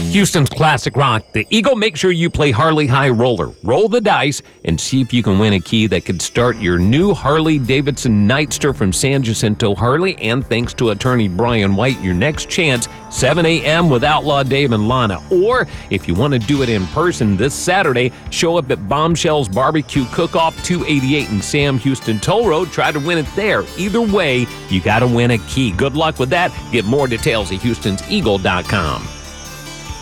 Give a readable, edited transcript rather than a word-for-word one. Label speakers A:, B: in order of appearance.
A: Houston's Classic Rock, the Eagle makes sure you play Harley High Roller. Roll the dice and see if you can win a key that could start your new Harley-Davidson Nightster from San Jacinto Harley. And thanks to attorney Brian White, your next chance, 7 a.m. with Outlaw Dave and Lana. Or if you want to do it in person this Saturday, show up at Bombshells Barbecue Cook-Off, 288 and Sam Houston Toll Road. Try to win it there. Either way, you got to win a key. Good luck with that. Get more details at Houston'sEagle.com.